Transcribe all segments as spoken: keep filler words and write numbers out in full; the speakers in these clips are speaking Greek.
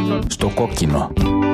Στο κόκκινο.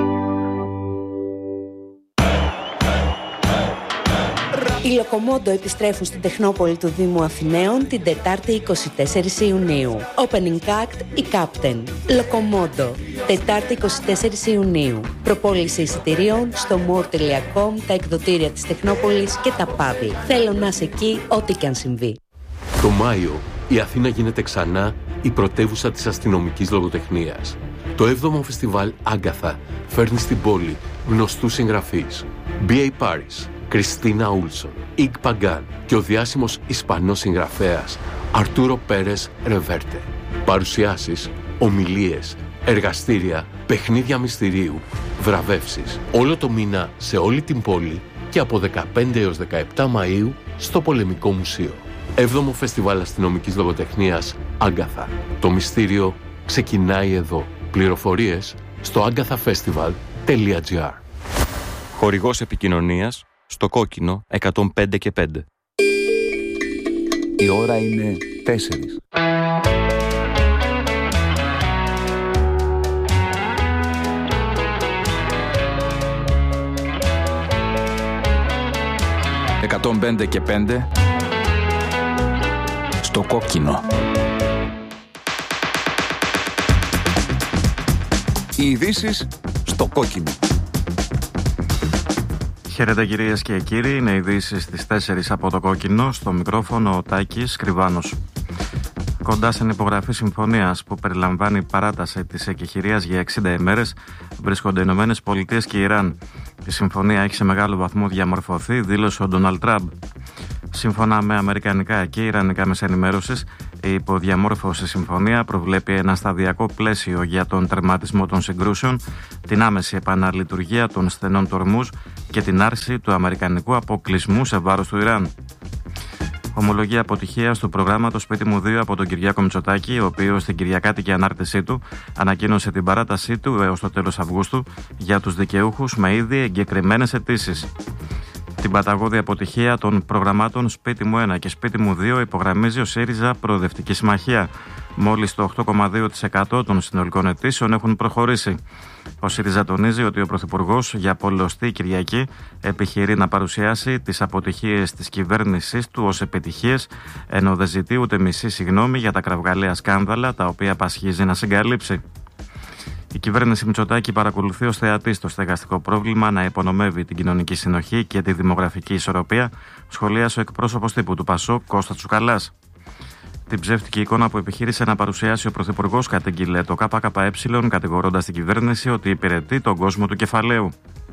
Οι Λοκομόντο επιστρέφουν στην Τεχνόπολη του Δήμου Αθηναίων την Τετάρτη εικοστή τέταρτη Ιουνίου. Opening act η Captain. Λοκομόντο. Τετάρτη εικοστή τέταρτη Ιουνίου. Προπόληση εισιτηρίων στο more τελεία com, τα εκδοτήρια της Τεχνόπολης και τα παύλ. Θέλω να είσαι εκεί ό,τι και αν συμβεί. Το Μάιο η Αθήνα γίνεται ξανά η πρωτεύουσα της αστυνομικής λογοτεχνίας. Το έβδομο φεστιβάλ Άγκαθα φέρνει στην πόλη γνωστούς συγγραφείς. μπι έι Paris, Κριστίνα Ούλσον, Ιγ Παγκάν και ο διάσημος Ισπανός συγγραφέας Αρτούρο Πέρες Ρεβέρτε. Παρουσιάσεις, ομιλίες, εργαστήρια, παιχνίδια μυστηρίου, βραβεύσεις. Όλο το μήνα σε όλη την πόλη και από δεκαπέντε έως δεκαεπτά Μαΐου στο Πολεμικό Μουσείο. Έβδομο Φεστιβάλ Αστυνομικής Λογοτεχνίας Άγκαθα. Το μυστήριο ξεκινάει εδώ. Πληροφορίες στο agathafestival τελεία gr. Χορηγός επικοινωνίας στο κόκκινο εκατόν πέντε και πέντε. Η ώρα είναι τέσσερις. εκατόν πέντε και πέντε. Στο κόκκινο. Οι ειδήσεις στο κόκκινο. Χαίρετε κυρίες και κύριοι, είναι ειδήσεις στις τέσσερις από το κόκκινο, στο μικρόφωνο ο Τάκης Κρυβάνος. Κοντά στην υπογραφή συμφωνίας που περιλαμβάνει παράταση της εκεχηρίας για εξήντα ημέρες βρίσκονται οι Ηνωμένες Πολιτείες και Ιράν. Η συμφωνία έχει σε μεγάλο βαθμό διαμορφωθεί, δήλωσε ο Ντόναλντ Τραμπ. Σύμφωνα με αμερικανικά και ιρανικά μέσα ενημέρωσης, η υποδιαμόρφωση συμφωνία προβλέπει ένα σταδιακό πλαίσιο για τον τερματισμό των συγκρούσεων, την άμεση επαναλειτουργία των στενών τορμούς και την άρση του αμερικανικού αποκλεισμού σε βάρος του Ιράν. Ομολογία αποτυχίας του προγράμματος Σπίτι μου δύο από τον Κυριάκο Μητσοτάκη, ο οποίος στην κυριακάτικη ανάρτησή του ανακοίνωσε την παράτασή του έως το τέλος Αυγούστου για τους δικαιούχους με ήδη εγκεκριμένες αιτήσεις. Την παταγώδη αποτυχία των προγραμμάτων Σπίτι μου ένα και Σπίτι μου δύο υπογραμμίζει ο ΣΥΡΙΖΑ Προοδευτική Συμμαχία. Μόλις το οκτώ κόμμα δύο τοις εκατό των συνολικών αιτήσεων έχουν προχωρήσει. Ο ΣΥΡΙΖΑ τονίζει ότι ο Πρωθυπουργός για πολλωστή Κυριακή επιχειρεί να παρουσιάσει τις αποτυχίες της κυβέρνησής του ως επιτυχίες, ενώ δεν ζητεί ούτε μισή συγγνώμη για τα κραυγαλαία σκάνδαλα τα οποία πασχίζει να συγκαλύψει. Η κυβέρνηση Μητσοτάκη παρακολουθεί ως θεατής το στεγαστικό πρόβλημα να υπονομεύει την κοινωνική συνοχή και τη δημογραφική ισορροπία, σχολίασε ο εκπρόσωπος τύπου του ΠΑΣΟΚ Κώστας Τσουκαλάς. Την ψεύτικη εικόνα που επιχείρησε να παρουσιάσει ο Πρωθυπουργός κατήγγειλε το ΚΚΕ, κατηγορώντας την κυβέρνηση ότι υπηρετεί τον κόσμο του κεφαλαίου.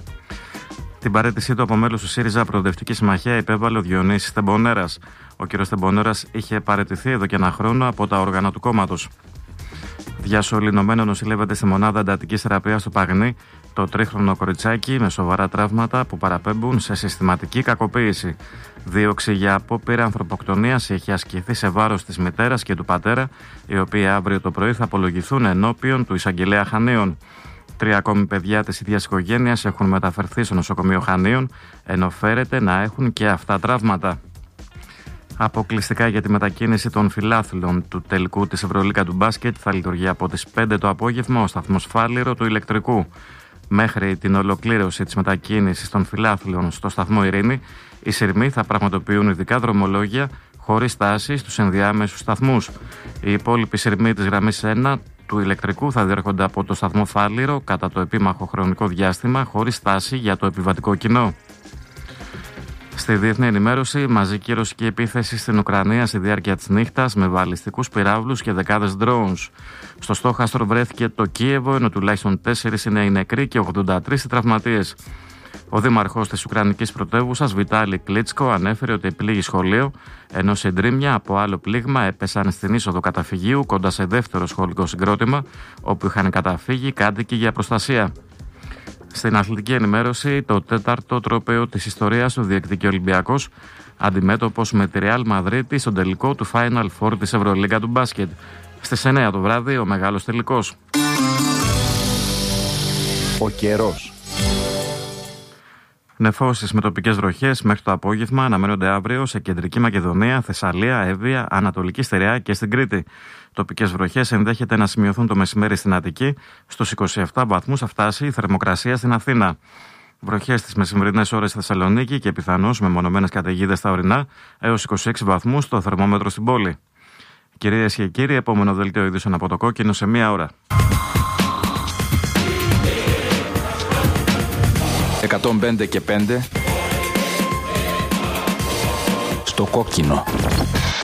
Την παραίτησή του από μέλος του ΣΥΡΙΖΑ Προοδευτική Συμμαχία υπέβαλε ο Διονύσης Τεμπονέρας. Ο κ. Τεμπονέρας είχε παραιτηθεί εδώ και ένα χρόνο από τα όργανα του κόμματος. Διασωληνωμένο νοσηλεύεται στη μονάδα εντατικής θεραπείας του Παγνή το τρίχρονο κοριτσάκι με σοβαρά τραύματα που παραπέμπουν σε συστηματική κακοποίηση. Δίωξη για απόπειρα ανθρωποκτονίας έχει ασκηθεί σε βάρος της μητέρας και του πατέρα, οι οποίοι αύριο το πρωί θα απολογηθούν ενώπιον του εισαγγελέα Χανίων. Τρία ακόμη παιδιά της ίδιας οικογένειας έχουν μεταφερθεί στο νοσοκομείο Χανίων, ενώ φέρεται να έχουν και αυτά τραύματα. Αποκλειστικά για τη μετακίνηση των φιλάθλων του τελικού της Ευρωλίγκα του μπάσκετ θα λειτουργεί από τις πέντε το απόγευμα ο σταθμός Φάληρο του ηλεκτρικού. Μέχρι την ολοκλήρωση της μετακίνησης των φιλάθλων στο σταθμό Ειρήνη, οι σειρμοί θα πραγματοποιούν ειδικά δρομολόγια χωρίς στάση στους ενδιάμεσους σταθμούς. Οι υπόλοιποι σειρμοί της γραμμής ένα του ηλεκτρικού θα διέρχονται από το σταθμό Φάληρο κατά το επίμαχο χρονικό διάστημα χωρίς στάση για το επιβατικό κοινό. Στη διεθνή ενημέρωση, μαζική ρωσική επίθεση στην Ουκρανία στη διάρκεια της νύχτας με βαλιστικούς πυράβλους και δεκάδες drones. Στο στόχαστρο βρέθηκε το Κίεβο, ενώ τουλάχιστον τέσσερις είναι οι νεκροί και ογδόντα τρεις οι τραυματίες. Ο δήμαρχος της Ουκρανικής πρωτεύουσας, Βιτάλη Κλίτσκο, ανέφερε ότι επλήγει σχολείο, ενώ συντρίμμια από άλλο πλήγμα έπεσαν στην είσοδο καταφυγίου κοντά σε δεύτερο σχολικό συγκρότημα, όπου είχαν καταφύγει κάτοικοι για προστασία. Στην αθλητική ενημέρωση, το τέταρτο τρόπαιο της ιστορίας του διεκδικεί ο Ολυμπιακός, αντιμέτωπος με τη Ρεάλ Μαδρίτη στον τελικό του Final Four της Ευρωλίγκα του μπάσκετ. Στις εννέα το βράδυ, ο μεγάλος τελικός. Ο καιρός. Νεφώσεις με τοπικές βροχές μέχρι το απόγευμα αναμένονται αύριο σε κεντρική Μακεδονία, Θεσσαλία, Εύβοια, Ανατολική Στερεά και στην Κρήτη. Τοπικές βροχές ενδέχεται να σημειωθούν το μεσημέρι στην Αττική. Στους είκοσι επτά βαθμούς θα φτάσει η θερμοκρασία στην Αθήνα. Βροχές στις μεσημβρινές ώρες στη Θεσσαλονίκη και πιθανώς με μονομένες καταιγίδες στα ορεινά έως είκοσι έξι βαθμούς το θερμόμετρο στην πόλη. Κυρίες και κύριοι, επόμενο δελτίο ειδήσεων από το Κόκκινο σε μία ώρα. εκατόν πέντε και πέντε στο Κόκκινο.